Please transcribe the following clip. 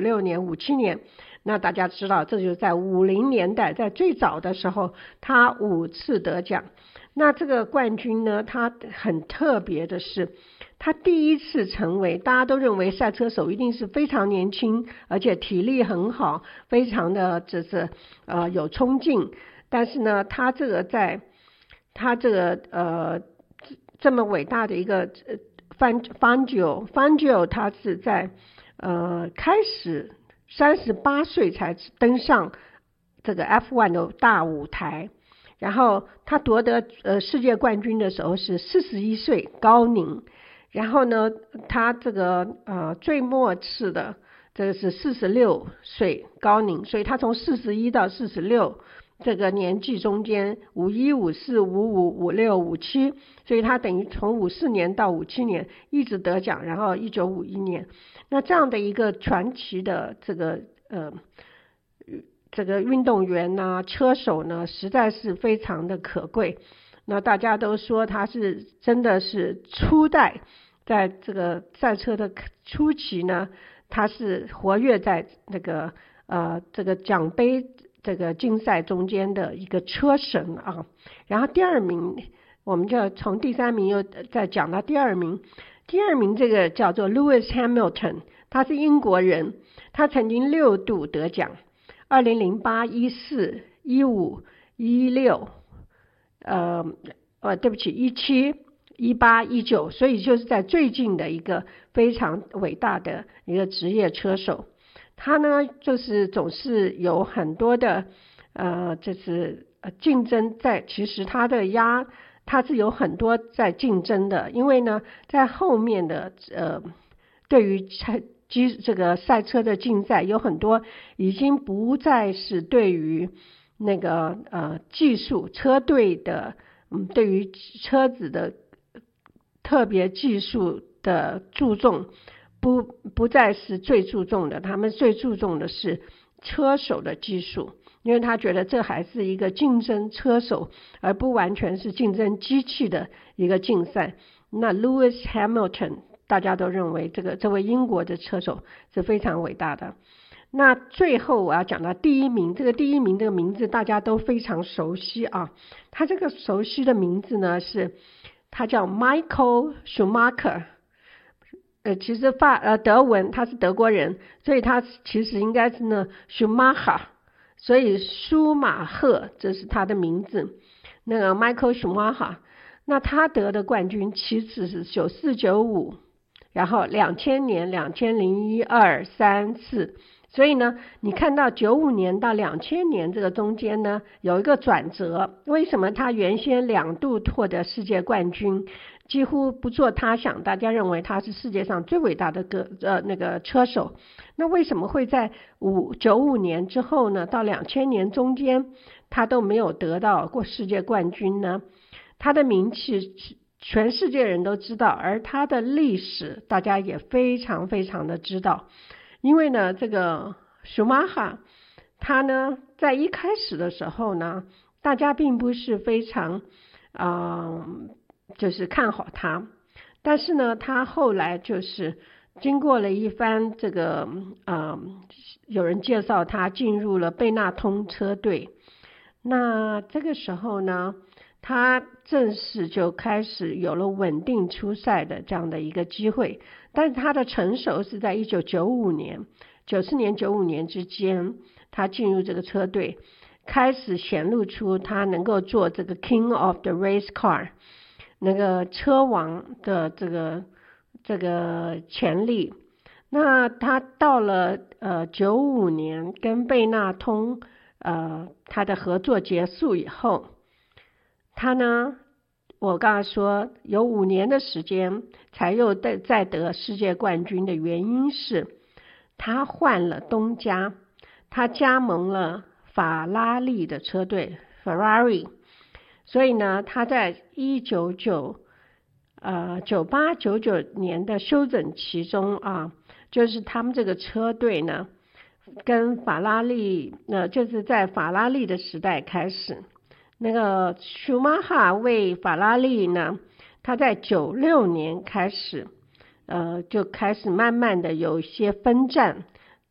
56年、57年。那大家知道，这就是在50年代，在最早的时候，他5次得奖。那这个冠军呢，他很特别的是，他第一次成为大家都认为赛车手一定是非常年轻，而且体力很好，非常的有冲劲。但是呢，他这个在他这个这么伟大的一个Fangio，他是在开始38岁才登上这个 F1 的大舞台。然后他夺得世界冠军的时候是41岁高龄，然后呢他这个最末次的这个是46岁高龄，所以他从41到46这个年纪中间51、54、55、56、57，所以他等于从54年到57年一直得奖，然后1951年，那这样的一个传奇的这个运动员呢，车手呢，实在是非常的可贵。那大家都说他是真的是初代，在这个赛车的初期呢，他是活跃在这个奖杯这个竞赛中间的一个车神啊。然后第二名，我们就从第3名又再讲到第2名。第2名这个叫做 Lewis Hamilton， 他是英国人，他曾经6度得奖。2008、14、15、16，对不起，17、18、19，所以就是在最近的一个非常伟大的一个职业车手。他呢，就是总是有很多的竞争在，其实他是有很多在竞争的，因为呢，在后面的对于这个赛车的竞赛有很多已经不再是对于那个技术车队的对于车子的特别技术的注重不再是最注重的，他们最注重的是车手的技术，因为他觉得这还是一个竞争车手，而不完全是竞争机器的一个竞赛。那 Lewis Hamilton大家都认为这位英国的车手是非常伟大的。那最后我要讲到第1名，这个第1名这个名字大家都非常熟悉啊。他这个熟悉的名字呢他叫 Michael Schumacher， 其实德文他是德国人，所以他其实应该是呢 Schumacher， 所以舒马赫这是他的名字，那个 Michael Schumacher。 那他得的冠军其实是94、95，然后2000年、2001、2、3、4，所以呢，你看到95年到2000年这个中间呢，有一个转折。为什么他原先2度获得世界冠军，几乎不做他想，大家认为他是世界上最伟大的那个车手？那为什么会在95年之后呢，到2000年中间，他都没有得到过世界冠军呢？他的名气全世界人都知道，而他的历史大家也非常非常的知道。因为呢，这个舒马哈他呢在一开始的时候呢，大家并不是非常就是看好他，但是呢他后来就是经过了一番这个有人介绍他进入了贝纳通车队。那这个时候呢，他正式就开始有了稳定出赛的这样的一个机会，但是他的成熟是在1994年、94年、95年之间，他进入这个车队，开始显露出他能够做这个 King of the Race Car 那个车王的这个潜力。那他到了95年跟贝纳通他的合作结束以后，他呢，我刚才说有5年的时间才又再得世界冠军的原因是他换了东家，他加盟了法拉利的车队 Ferrari。 所以呢，他在98、99年的休整期中就是他们这个车队呢跟法拉利就是在法拉利的时代开始，那个舒马哈为法拉利呢，他在96年开始就开始慢慢的有一些分站，